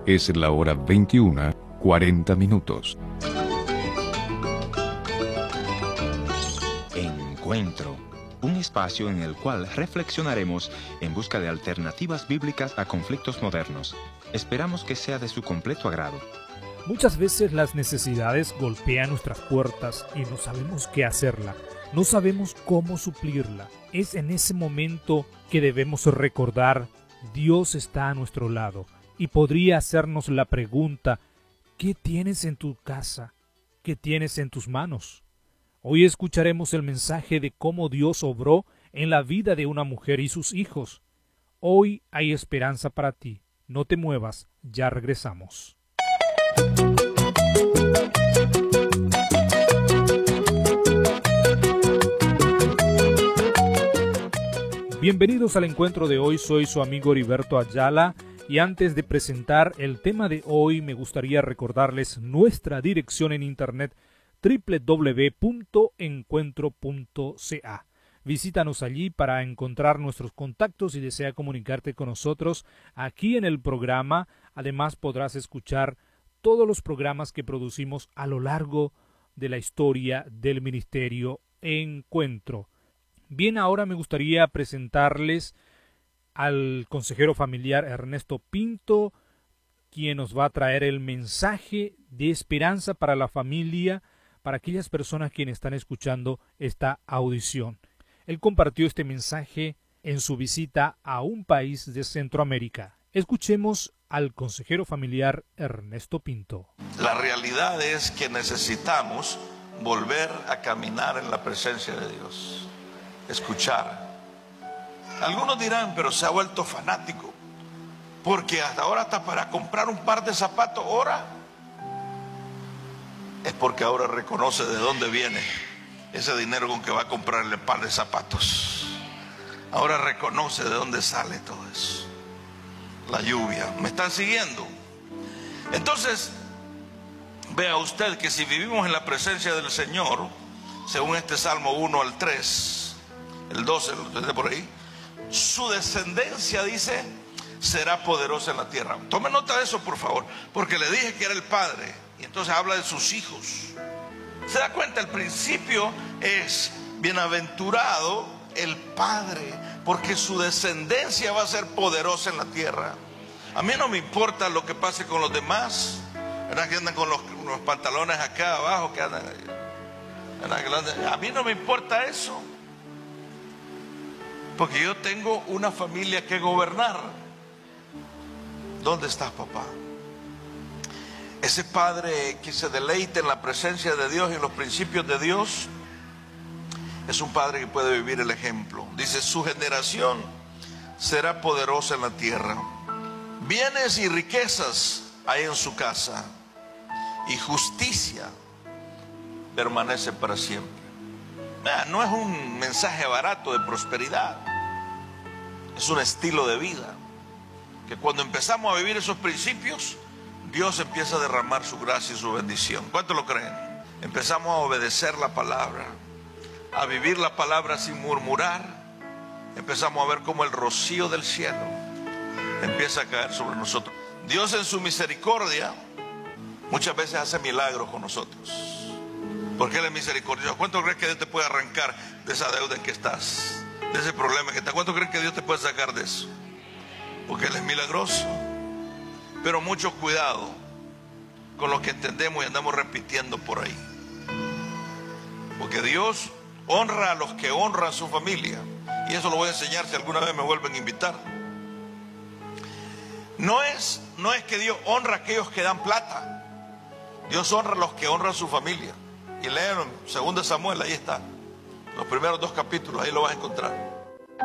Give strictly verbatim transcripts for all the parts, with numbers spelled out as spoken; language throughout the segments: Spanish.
Es la hora veintiuna, cuarenta minutos. Encuentro, un espacio en el cual reflexionaremos en busca de alternativas bíblicas a conflictos modernos. Esperamos que sea de su completo agrado. Muchas veces las necesidades golpean nuestras puertas y no sabemos qué hacerla, no sabemos cómo suplirla. Es en ese momento que debemos recordar: Dios está a nuestro lado y podría hacernos la pregunta: ¿qué tienes en tu casa? ¿Qué tienes en tus manos? Hoy escucharemos el mensaje de cómo Dios obró en la vida de una mujer y sus hijos. Hoy hay esperanza para ti. No te muevas, ya regresamos. Bienvenidos al encuentro de hoy, soy su amigo Heriberto Ayala y antes de presentar el tema de hoy me gustaría recordarles nuestra dirección en internet doble u doble u doble u punto encuentro punto c a. Visítanos allí para encontrar nuestros contactos y desea comunicarte con nosotros aquí en el programa. Además podrás escuchar todos los programas que producimos a lo largo de la historia del Ministerio Encuentro. Bien, ahora me gustaría presentarles al consejero familiar Ernesto Pinto, quien nos va a traer el mensaje de esperanza para la familia, para aquellas personas quienes están escuchando esta audición. Él compartió este mensaje en su visita a un país de Centroamérica. Escuchemos al consejero familiar Ernesto Pinto. La realidad es que necesitamos volver a caminar en la presencia de Dios. Escuchar. Algunos dirán, pero se ha vuelto fanático, porque hasta ahora hasta para comprar un par de zapatos ora. Es porque ahora reconoce de dónde viene ese dinero con que va a comprarle un par de zapatos. Ahora reconoce de dónde sale todo eso. La lluvia. ¿Me están siguiendo? Entonces, vea usted que si vivimos en la presencia del Señor, según este Salmo uno al tres, el doce, lo por ahí, su descendencia, dice, será poderosa en la tierra. Tome nota de eso, por favor, porque le dije que era el Padre, y entonces habla de sus hijos. ¿Se da cuenta? El principio es: bienaventurado el Padre, porque su descendencia va a ser poderosa en la tierra. A mí no me importa lo que pase con los demás, ¿verdad? Que andan con los, los pantalones acá abajo, que andan, ¿verdad? A mí no me importa eso, porque yo tengo una familia que gobernar. ¿Dónde estás, papá? Ese padre que se deleita en la presencia de Dios y en los principios de Dios es un padre que puede vivir el ejemplo. Dice: su generación será poderosa en la tierra. Bienes y riquezas hay en su casa, y justicia permanece para siempre. No es un mensaje barato de prosperidad, es un estilo de vida que cuando empezamos a vivir esos principios, Dios empieza a derramar su gracia y su bendición. ¿Cuántos lo creen? Empezamos a obedecer la palabra, a vivir la palabra sin murmurar. Empezamos a ver cómo el rocío del cielo empieza a caer sobre nosotros. Dios en su misericordia muchas veces hace milagros con nosotros, porque Él es misericordioso. ¿Cuánto crees que Dios te puede arrancar de esa deuda en que estás, de ese problema que estás? ¿Cuánto crees que Dios te puede sacar de eso? Porque Él es milagroso. Pero mucho cuidado con lo que entendemos y andamos repitiendo por ahí, porque Dios honra a los que honran a su familia, y eso lo voy a enseñar si alguna vez me vuelven a invitar. No es, no es que Dios honra a aquellos que dan plata. Dios honra a los que honran a su familia. Y lean segundo de Samuel, ahí está, los primeros dos capítulos, ahí lo vas a encontrar.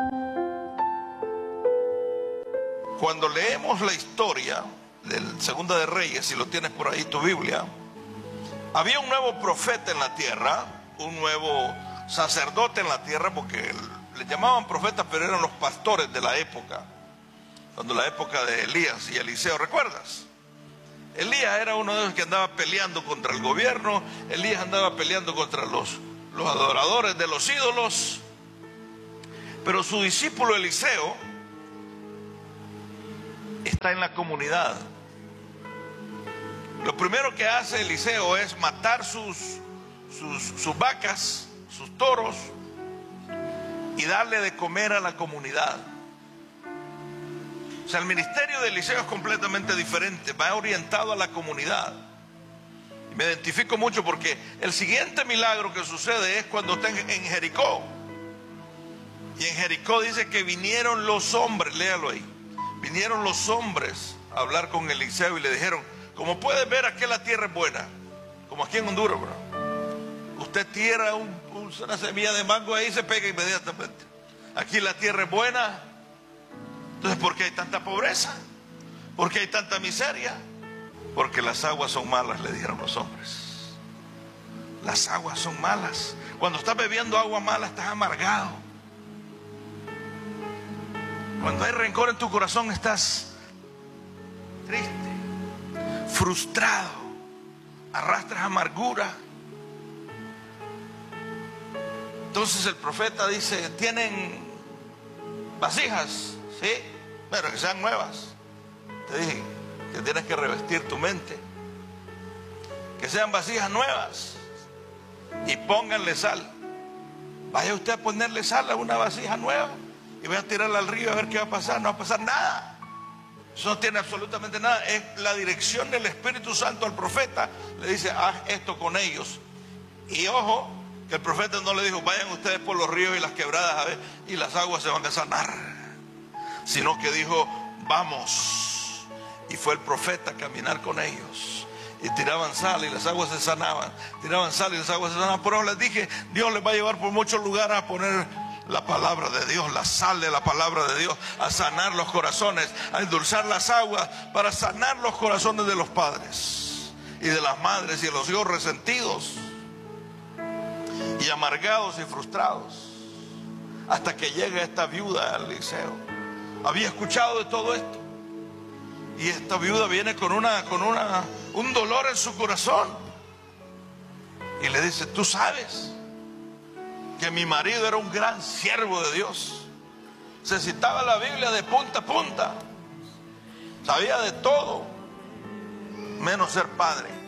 Cuando leemos la historia del Segunda de Reyes, si lo tienes por ahí tu Biblia, había un nuevo profeta en la tierra, un nuevo sacerdote en la tierra, porque le llamaban profetas, pero eran los pastores de la época, cuando la época de Elías y Eliseo, ¿recuerdas? Elías era uno de los que andaba peleando contra el gobierno. Elías andaba peleando contra los, los adoradores de los ídolos. Pero su discípulo Eliseo está en la comunidad Lo primero que hace Eliseo es matar sus, sus, sus vacas, sus toros, y darle de comer a la comunidad. O sea, el ministerio de Eliseo es completamente diferente, va orientado a la comunidad. Y me identifico mucho porque el siguiente milagro que sucede es cuando está en, en Jericó. Y en Jericó dice que vinieron los hombres, léalo ahí, vinieron los hombres a hablar con Eliseo y le dijeron: como puedes ver, aquí la tierra es buena, como aquí en Honduras, bro. Usted tierra un, un, una semilla de mango ahí y se pega inmediatamente. Aquí la tierra es buena. Entonces, ¿por qué hay tanta pobreza? ¿Por qué hay tanta miseria? Porque las aguas son malas, le dijeron los hombres. Las aguas son malas. Cuando estás bebiendo agua mala, estás amargado. Cuando hay rencor en tu corazón, estás triste, frustrado, arrastras amargura. Entonces el profeta dice: ¿tienen vasijas? Sí, pero que sean nuevas. Te dije que tienes que revestir tu mente. Que sean vasijas nuevas. Y pónganle sal. Vaya usted a ponerle sal a una vasija nueva y voy a tirarla al río a ver qué va a pasar. No va a pasar nada. Eso no tiene absolutamente nada. Es la dirección del Espíritu Santo al profeta. Le dice: haz esto con ellos. Y ojo, que el profeta no le dijo: vayan ustedes por los ríos y las quebradas a ver, y las aguas se van a sanar. Sino que dijo: vamos. Y fue el profeta a caminar con ellos. Y tiraban sal y las aguas se sanaban. Tiraban sal y las aguas se sanaban. Pero les dije: Dios les va a llevar por muchos lugares a poner la palabra de Dios, la sal de la palabra de Dios, a sanar los corazones, a endulzar las aguas, para sanar los corazones de los padres y de las madres y de los hijos resentidos y amargados y frustrados. Hasta que llega esta viuda al Eliseo. Había escuchado de todo esto, y esta viuda viene con una, con una, un dolor en su corazón, y le dice: tú sabes que mi marido era un gran siervo de Dios, se citaba la Biblia de punta a punta, sabía de todo menos ser padre.